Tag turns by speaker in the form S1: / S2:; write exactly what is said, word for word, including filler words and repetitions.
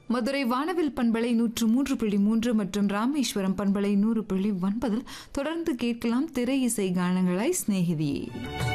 S1: மதுரை வானவில் பண்பலை நூற்று மூன்று புள்ளி மூன்று மற்றும் ராமேஸ்வரம் பண்பலை நூறு புள்ளி ஒன்பதில் தொடர்ந்து கேட்கலாம் திரை இசை கானங்களாய் சிநேகிதியே.